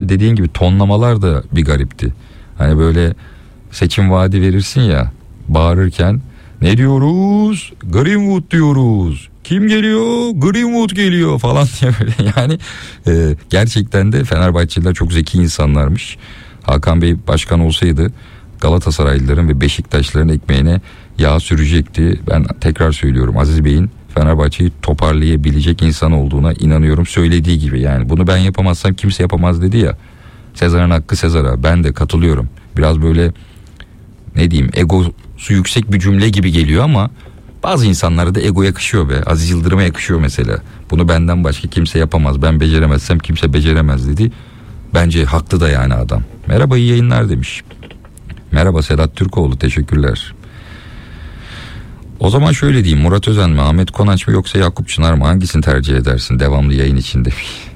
dediğin gibi tonlamalar da bir garipti. Hani böyle seçim vaadi verirsin ya, bağırırken ne diyoruz? Greenwood diyoruz. Kim geliyor? Greenwood geliyor falan diye böyle. Yani gerçekten de Fenerbahçeliler çok zeki insanlarmış. Hakan Bey başkan olsaydı Galatasaraylıların ve Beşiktaşlıların ekmeğine yağ sürecekti. Ben tekrar söylüyorum, Aziz Bey'in Fenerbahçe'yi toparlayabilecek insan olduğuna inanıyorum. Söylediği gibi, yani bunu ben yapamazsam kimse yapamaz dedi ya. Sezar'ın hakkı Sezar'a, ben de katılıyorum. Biraz böyle ne diyeyim, egosu yüksek bir cümle gibi geliyor ama bazı insanlara da ego yakışıyor be. Aziz Yıldırım'a yakışıyor mesela. Bunu benden başka kimse yapamaz, ben beceremezsem kimse beceremez dedi. Bence haklı da yani adam. Merhaba, iyi yayınlar demiş. Merhaba Sedat Türkoğlu, teşekkürler. O zaman şöyle diyeyim, Murat Özen mi, Ahmet Konaç mı yoksa Yakup Çınar mı, hangisini tercih edersin devamlı yayın içinde?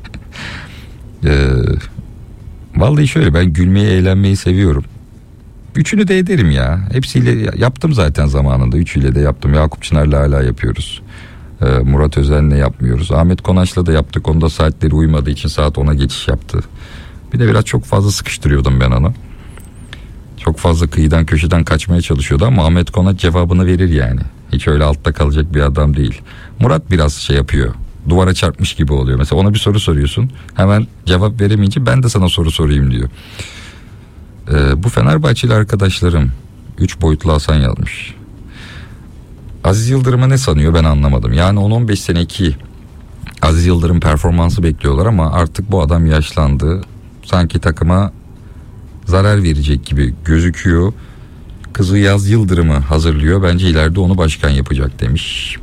Vallahi şöyle, ben gülmeyi, eğlenmeyi seviyorum. Üçünü de ederim ya. Hepsiyle yaptım zaten zamanında. Üçüyle de yaptım. Yakup Çınar'la hala yapıyoruz. Murat Özen'le yapmıyoruz. Ahmet Konaç'la da yaptık. Onda saatleri uymadığı için saat 10'a geçiş yaptı. Bir de biraz çok fazla sıkıştırıyordum ben onu. Çok fazla kıyıdan köşeden kaçmaya çalışıyordu ama Ahmet Konaç cevabını verir yani. Hiç öyle altta kalacak bir adam değil. Murat biraz şey yapıyor. Duvara çarpmış gibi oluyor. Mesela ona bir soru soruyorsun. Hemen cevap veremeyince ben de sana soru sorayım diyor. Bu Fenerbahçeli arkadaşlarım 3 boyutlu Hasan yazmış. Aziz Yıldırım'ı ne sanıyor ben anlamadım. Yani 10-15 seneki Aziz Yıldırım performansı bekliyorlar ama artık bu adam yaşlandı. Sanki takıma zarar verecek gibi gözüküyor. Kızı Yaz Yıldırım'ı hazırlıyor. Bence ileride onu başkan yapacak demiş.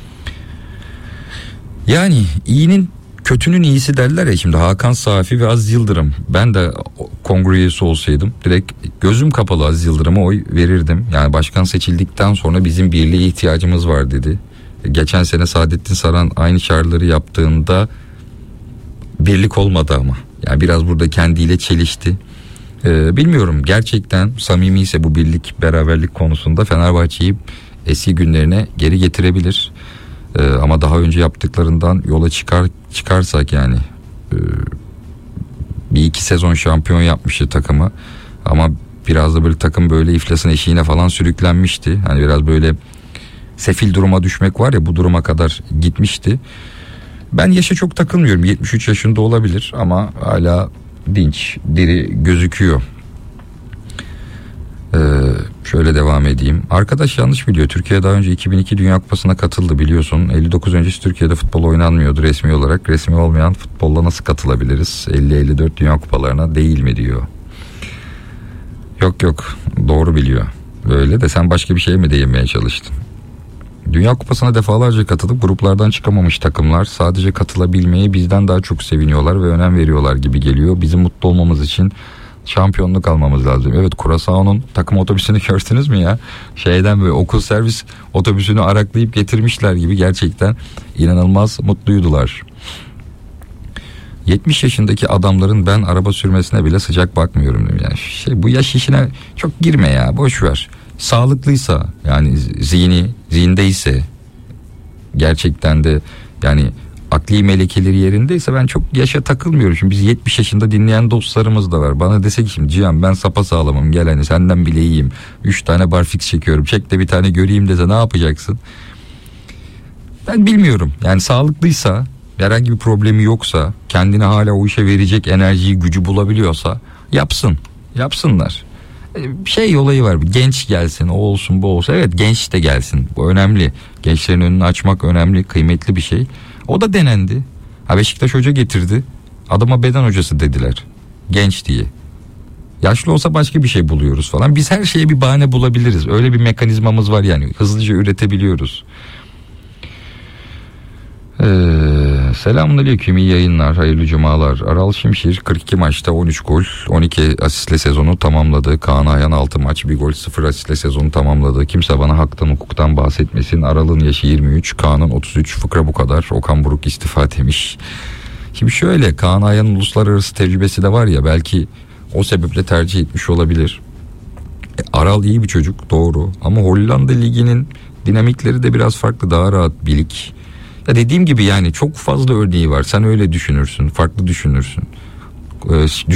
Yani iyinin kötünün iyisi derler ya, şimdi Hakan Safi ve Aziz Yıldırım. Ben de kongre üyesi olsaydım direkt gözüm kapalı Aziz Yıldırım'a oy verirdim. Yani başkan seçildikten sonra bizim birliğe ihtiyacımız var dedi. Geçen sene Saadettin Saran aynı çağrıları yaptığında birlik olmadı ama. Yani biraz burada kendiyle çelişti. Bilmiyorum, gerçekten samimi ise bu birlik, beraberlik konusunda Fenerbahçe'yi eski günlerine geri getirebilir. Ama daha önce yaptıklarından yola çıkarsak yani bir iki sezon şampiyon yapmıştı takımı ama biraz da böyle takım böyle iflasın eşiğine falan sürüklenmişti. Hani biraz böyle sefil duruma düşmek var ya, bu duruma kadar gitmişti. Ben yaşa çok takılmıyorum, 73 yaşında olabilir ama hala dinç, diri gözüküyor. Şöyle devam edeyim. Arkadaş yanlış biliyor. Türkiye daha önce 2002 Dünya Kupası'na katıldı biliyorsun. 59 öncesi Türkiye'de futbol oynanmıyordu resmi olarak. Resmi olmayan futbolla nasıl katılabiliriz? 50-54 Dünya Kupalarına değil mi diyor. Yok doğru biliyor. Böyle de sen başka bir şey mi değinmeye çalıştın? Dünya Kupası'na defalarca katılıp gruplardan çıkamamış takımlar sadece katılabilmeyi bizden daha çok seviniyorlar ve önem veriyorlar gibi geliyor. Bizim mutlu olmamız için şampiyonluk almamız lazım. Evet, Curaçao'nun takım otobüsünü gördünüz mü ya? Şeyden böyle okul servis otobüsünü araklayıp getirmişler gibi, gerçekten inanılmaz mutluydular. 70 yaşındaki adamların ben araba sürmesine bile sıcak bakmıyorum diyorum. Yani bu yaş işine çok girme ya, boş ver. Sağlıklıysa yani zihindeyse, gerçekten de yani akli melekeleri yerindeyse ben çok yaşa takılmıyorum. Şimdi biz 70 yaşında dinleyen dostlarımız da var. Bana dese ki şimdi Cihan ben sapasağlamım, gel hani senden bile iyiyim. 3 tane barfix çekiyorum, çek de bir tane göreyim dese ne yapacaksın? Ben bilmiyorum. Yani sağlıklıysa, herhangi bir problemi yoksa, kendine hala o işe verecek enerjiyi, gücü bulabiliyorsa yapsınlar. Şey olayı var, genç gelsin, o olsun bu olsun. Evet, genç de gelsin, bu önemli. Gençlerin önünü açmak önemli, kıymetli bir şey. O da denendi. Beşiktaş hoca getirdi, adama beden hocası dediler genç diye. Yaşlı olsa başka bir şey buluyoruz falan. Biz her şeye bir bahane bulabiliriz, öyle bir mekanizmamız var yani, hızlıca üretebiliyoruz. Selamünaleyküm, iyi yayınlar, hayırlı cumalar. Aral Şimşir 42 maçta 13 gol 12 asistle sezonu tamamladı. Kaan Ayhan 6 maç 1 gol 0 asistle sezonu tamamladı. Kimse bana haktan hukuktan bahsetmesin. Aral'ın yaşı 23, Kaan'ın 33, fıkra bu kadar. Okan Buruk istifa demiş. Şimdi şöyle, Kaan Ayhan'ın uluslararası tecrübesi de var ya, belki o sebeple tercih etmiş olabilir. Aral iyi bir çocuk, doğru, ama Hollanda liginin dinamikleri de biraz farklı, daha rahat bir lig. Ya dediğim gibi yani çok fazla örneği var. Sen öyle düşünürsün, farklı düşünürsün.